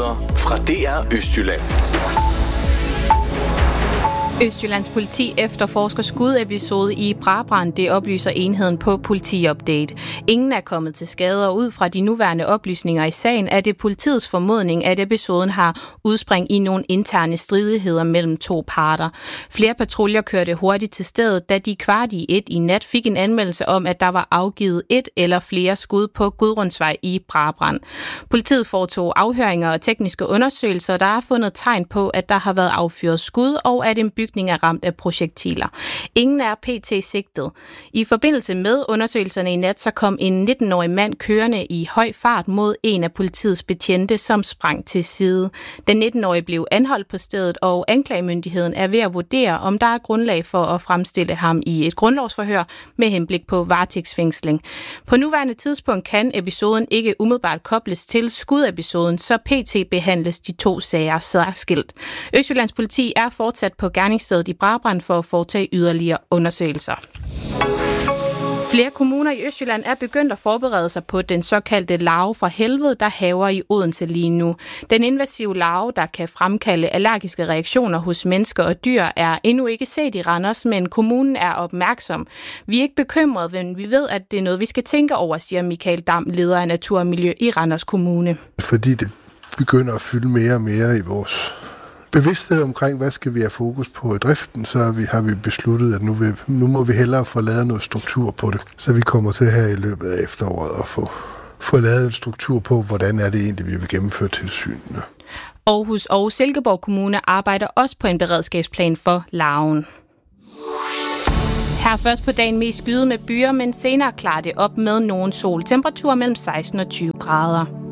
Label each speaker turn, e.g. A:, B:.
A: Nyheder fra DR Østjylland.
B: Østjyllands politi efterforsker skudepisode i Brabrand, det oplyser enheden på Politiupdate. Ingen er kommet til skade, og ud fra de nuværende oplysninger i sagen, er det politiets formodning, at episoden har udspring i nogle interne stridigheder mellem to parter. Flere patruljer kørte hurtigt til stedet, da de 1:15 i nat fik en anmeldelse om, at der var afgivet et eller flere skud på Gudrundsvej i Brabrand. Politiet foretog afhøringer og tekniske undersøgelser, og der er fundet tegn på, at der har været affyret skud, og at en bygning er ramt af projektiler. Ingen er pt. Sigtet. I forbindelse med undersøgelserne i nat, så kom en 19-årig mand kørende i høj fart mod en af politiets betjente, som sprang til side. Den 19-årige blev anholdt på stedet, og anklagemyndigheden er ved at vurdere, om der er grundlag for at fremstille ham i et grundlovsforhør med henblik på varetægtsfængsling. På nuværende tidspunkt kan episoden ikke umiddelbart kobles til skudepisoden, så pt. Behandles de to sager særskilt. Østjyllands politi er fortsat på gerningsstedet i Brabrand for at foretage yderligere undersøgelser. Flere kommuner i Østjylland er begyndt at forberede sig på den såkaldte larve fra helvede, der hærger i Odense lige nu. Den invasive larve, der kan fremkalde allergiske reaktioner hos mennesker og dyr, er endnu ikke set i Randers, men kommunen er opmærksom. Vi er ikke bekymrede, men vi ved, at det er noget, vi skal tænke over, siger Michael Dam, leder af Natur og Miljø i Randers Kommune.
C: Fordi det begynder at fylde mere og mere i vores bevidsthed omkring, hvad skal vi have fokus på i driften, så har vi besluttet, at nu må vi hellere få lavet noget struktur på det. Så vi kommer til her i løbet af efteråret at få lavet en struktur på, hvordan er det egentlig, vi vil gennemføre tilsynene.
B: Aarhus og Silkeborg Kommune arbejder også på en beredskabsplan for larven. Her først på dagen mest skyet med byer, men senere klarer det op med nogen sol. Temperatur mellem 16 og 20 grader.